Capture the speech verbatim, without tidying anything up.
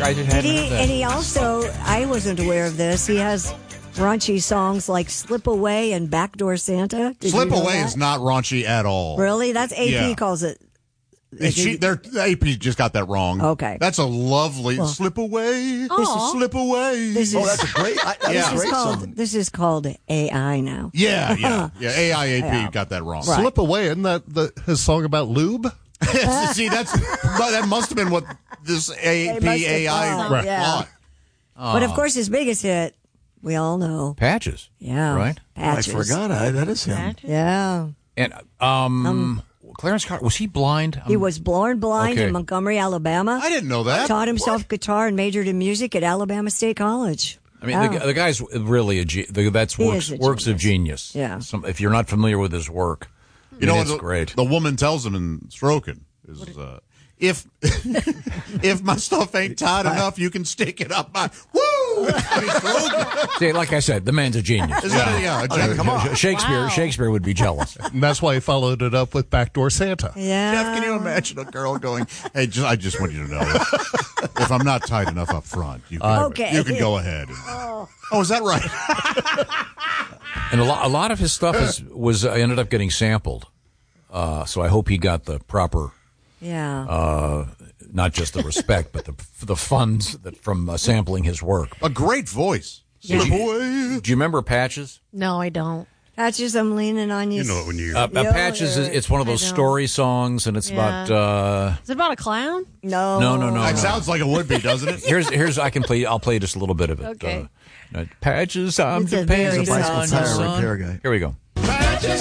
I just And hadn't he, heard that. and he also, I wasn't aware of this, he has raunchy songs like Slip Away and Backdoor Santa. Did Slip you know Away that? is not raunchy at all. Really? That's A P Yeah. calls it. She, they're, A P just got that wrong. Okay. That's a lovely Well, slip away. This is- slip away. This Oh, is, that's a great, I, that's Yeah. a this is great called, song. this is called A I now. yeah, yeah, yeah. A I A P Yeah. got that wrong. Right. Slip Away, isn't that the, his song about lube? See, that's but that must have been what this They A must P have A I thought, thought. yeah. But of course, his biggest hit, we all know. Patches. Yeah. Right? Patches. I forgot. I, that is him. Yeah. And um, Clarence Carter, was he blind? He Um, was born blind okay. in Montgomery, Alabama. I didn't know that. Taught himself guitar and majored in music at Alabama State College. I mean, Oh. the, the guy's really a ge- the, that's He works is a works of genius. Yeah. Some, if you're not familiar with his work, You know, it's the, great. The woman tells him in stroking is uh, if if my stuff ain't tight enough, you can stick it up my woo. I mean, stroking. See, like I said, the man's a genius. Is that a, yeah, a gen- come on. Shakespeare, Wow. Shakespeare would be jealous. And that's why he followed it up with Backdoor Santa. Yeah. Jeff, can you imagine a girl going, "Hey, just, I just want you to know, if I'm not tight enough up front, you can, Okay. you can go ahead." And, oh. is that right? And a lot, a lot of his stuff is, was uh, ended up getting sampled. Uh, so I hope he got the proper, Yeah. uh, not just the respect, but the the funds that from uh, sampling his work. A great voice. Did Slip you- away. Do you remember Patches? No, I don't. Patches, I'm leaning on you. You know it when you. Uh, uh, Yeah, Patches is yeah. it's one of I those know. story songs, and it's Yeah. about. Uh, Is it about a clown? No. no, no, no. It no. sounds like it would be, doesn't it? Here's here's I can play. I'll play just a little bit of it. Okay. Uh, uh, Patches, I'm It's a very depending soft on Bicycle you, tire son. repair guy. Here we go.